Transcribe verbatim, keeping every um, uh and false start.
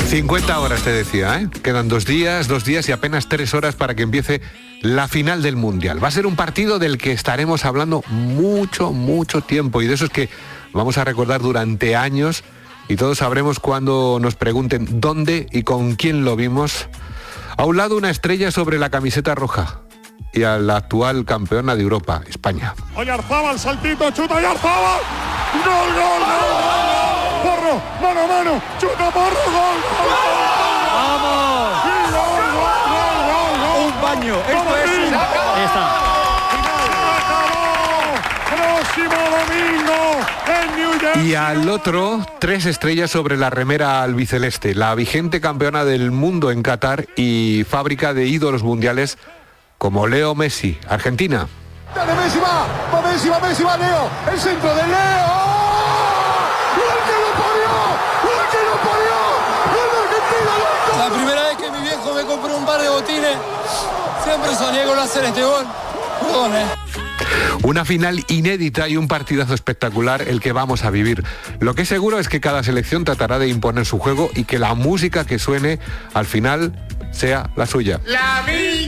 cincuenta horas te decía, ¿eh? Quedan dos días, dos días y apenas tres horas para que empiece la final del Mundial. Va a ser un partido del que estaremos hablando mucho, mucho tiempo y de eso es que vamos a recordar durante años y todos sabremos cuando nos pregunten dónde y con quién lo vimos. A un lado una estrella sobre la camiseta roja y a la actual campeona de Europa, España. Oyarzabal, saltito, chuta Oyarzabal. ¡Gol, gol, gol, gol! ¡Porro, mano a mano! ¡Chuta, porro, gol, gol! ¡Vamos! ¡Sí, gol, gol, gol, gol, gol! ¡Un baño! ¡Esto es un... Ahí está. ¡Próximo domingo en New Jersey! Y al otro, tres estrellas sobre la remera albiceleste, la vigente campeona del mundo en Qatar y fábrica de ídolos mundiales como Leo Messi, Argentina. ¡Dale, Messi, va! ¡Va Messi, va Messi, va Leo! ¡El centro de Leo! ¡Gol que lo parió! ¡Gol que lo parió! ¡Gol Argentina, loco! La primera vez que mi viejo me compró un par de botines, siempre soñé con hacer este gol. Perdón, eh. Una final inédita y un partidazo espectacular el que vamos a vivir. Lo que es seguro es que cada selección tratará de imponer su juego y que la música que suene al final sea la suya. La